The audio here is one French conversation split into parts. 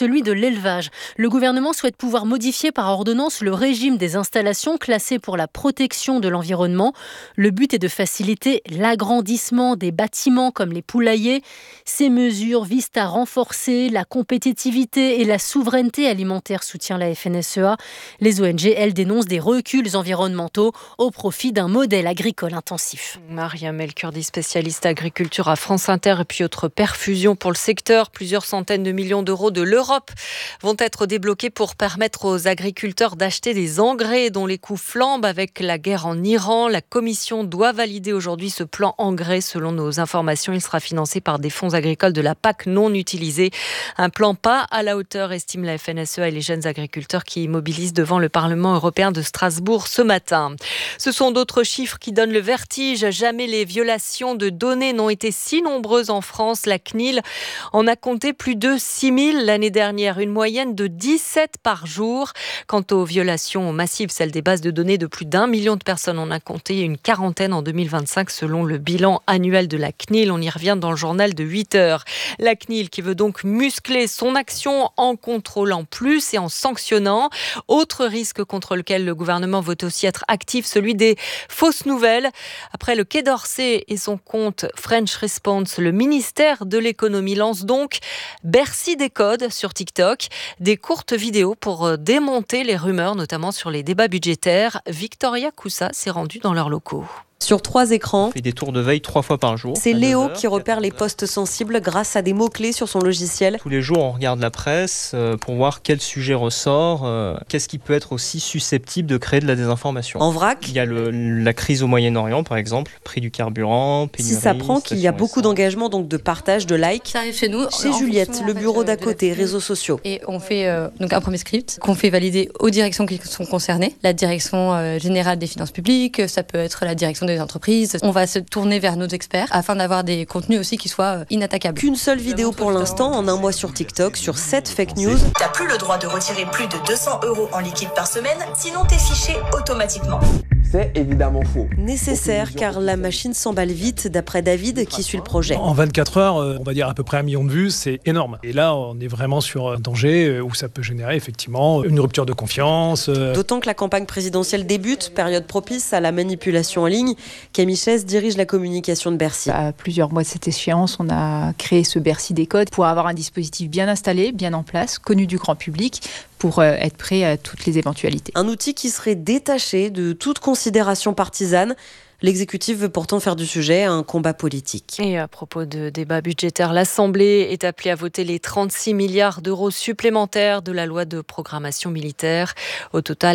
celui de l'élevage. Le gouvernement souhaite pouvoir modifier par ordonnance le régime des installations classées pour la protection de l'environnement. Le but est de faciliter l'agrandissement des bâtiments comme les poulaillers. Ces mesures visent à renforcer la compétitivité et la souveraineté alimentaire, soutient la FNSEA. Les ONG, elles, dénoncent des reculs environnementaux au profit d'un modèle agricole intensif. Maria Melkurdi, spécialiste agriculture à France Inter, et puis autre perfusion pour le secteur. Plusieurs centaines de millions d'euros de l'Europe vont être débloqués pour permettre aux agriculteurs d'acheter des engrais dont les coûts flambent avec la guerre en Iran. La Commission doit valider aujourd'hui ce plan engrais. Selon nos informations, il sera financé par des fonds agricoles de la PAC non utilisés. Un plan pas à la hauteur, estime la FNSEA et les jeunes agriculteurs qui mobilisent devant le Parlement européen de Strasbourg ce matin. Ce sont d'autres chiffres qui donnent le vertige. Jamais les violations de données n'ont été si nombreuses en France. La CNIL en a compté plus de 6 000 l'année dernière, une moyenne de 17 par jour. Quant aux violations massives, celles des bases de données de plus d'1 million de personnes, on a compté une quarantaine en 2025 selon le bilan annuel de la CNIL. On y revient dans le journal de 8 heures. La CNIL qui veut donc muscler son action en contrôlant plus et en sanctionnant. Autre risque contre lequel le gouvernement veut aussi être actif, celui des fausses nouvelles. Après le Quai d'Orsay et son compte French Response, le ministère de l'économie lance donc Bercy Décode sur TikTok. Des courtes vidéos pour démonter les rumeurs, notamment sur les débats budgétaires. Victoria Coussa s'est rendue dans leurs locaux. Sur 3 écrans, on fait des tours de veille 3 fois par jour. C'est Léo qui repère les postes sensibles grâce à des mots-clés sur son logiciel. Tous les jours, on regarde la presse pour voir quel sujet ressort, qu'est-ce qui peut être aussi susceptible de créer de la désinformation. En vrac, il y a la crise au Moyen-Orient, par exemple, prix du carburant, pénurie. Si ça prend qu'il y a beaucoup d'engagement, donc de partage, de likes. Ça arrive chez nous. Chez Juliette, le bureau d'à côté, réseaux sociaux. Et on fait donc un premier script qu'on fait valider aux directions qui sont concernées. La direction générale des finances publiques, ça peut être la direction des entreprises. On va se tourner vers nos experts afin d'avoir des contenus aussi qui soient inattaquables. Qu'une seule vidéo pour l'instant, en un mois sur TikTok, sur 7 fake news. T'as plus le droit de retirer plus de 200 € en liquide par semaine, sinon t'es fiché automatiquement. C'est évidemment faux. Nécessaire car la machine s'emballe vite, d'après David qui suit le projet. En 24 heures, on va dire à peu près 1 million de vues, c'est énorme. Et là, on est vraiment sur un danger où ça peut générer effectivement une rupture de confiance. D'autant que la campagne présidentielle débute, période propice à la manipulation en ligne. Camille Chaise dirige la communication de Bercy. À plusieurs mois de cette échéance, on a créé ce Bercy Décode pour avoir un dispositif bien installé, bien en place, connu du grand public, pour être prêt à toutes les éventualités. Un outil qui serait détaché de toute considération partisane. L'exécutif veut pourtant faire du sujet un combat politique. Et à propos de débat budgétaire, l'Assemblée est appelée à voter les 36 milliards d'euros supplémentaires de la loi de programmation militaire. Au total,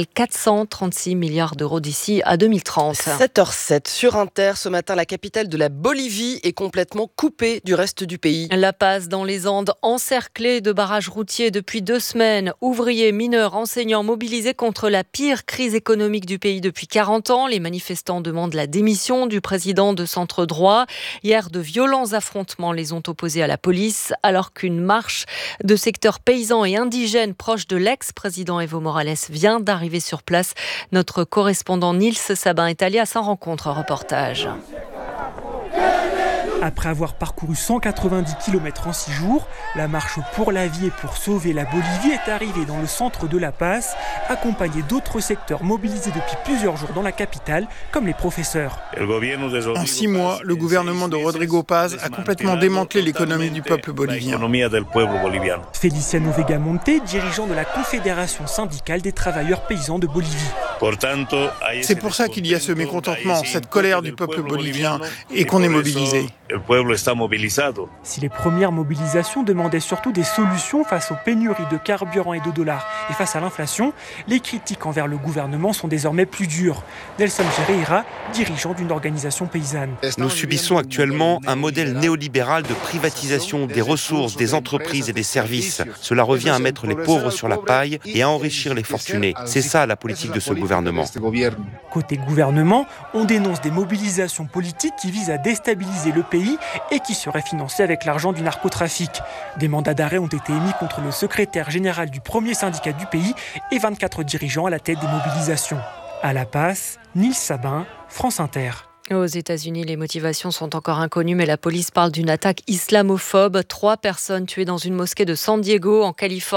436 milliards d'euros d'ici à 2030. 7h07 sur Inter. Ce matin, la capitale de la Bolivie est complètement coupée du reste du pays. La Paz dans les Andes, encerclée de barrages routiers depuis 2 semaines. Ouvriers, mineurs, enseignants mobilisés contre la pire crise économique du pays depuis 40 ans. Les manifestants demandent la démission du président de centre droit. Hier, de violents affrontements les ont opposés à la police, alors qu'une marche de secteurs paysans et indigènes proches de l'ex-président Evo Morales vient d'arriver sur place. Notre correspondant Nils Sabin est allé à sa rencontre. Reportage. Après avoir parcouru 190 km en 6 jours, la marche pour la vie et pour sauver la Bolivie est arrivée dans le centre de La Paz, accompagnée d'autres secteurs mobilisés depuis plusieurs jours dans la capitale, comme les professeurs. En 6 mois, le gouvernement de Rodrigo Paz a complètement démantelé l'économie du peuple bolivien. Feliciano Vegamonte, dirigeant de la Confédération syndicale des travailleurs paysans de Bolivie. C'est pour ça qu'il y a ce mécontentement, cette colère du peuple bolivien et qu'on est mobilisé. Si les premières mobilisations demandaient surtout des solutions face aux pénuries de carburant et de dollars et face à l'inflation, les critiques envers le gouvernement sont désormais plus dures. Nelson Ferreira, dirigeant d'une organisation paysanne. Nous subissons actuellement un modèle néolibéral de privatisation des ressources, des entreprises et des services. Cela revient à mettre les pauvres sur la paille et à enrichir les fortunés. C'est ça la politique de ce gouvernement. Côté gouvernement, on dénonce des mobilisations politiques qui visent à déstabiliser le pays et qui seraient financées avec l'argent du narcotrafic. Des mandats d'arrêt ont été émis contre le secrétaire général du premier syndicat du pays et 24 dirigeants à la tête des mobilisations. À La Paz, Nils Sabin, France Inter. Aux États-Unis, les motivations sont encore inconnues, mais la police parle d'une attaque islamophobe. 3 personnes tuées dans une mosquée de San Diego, en Californie.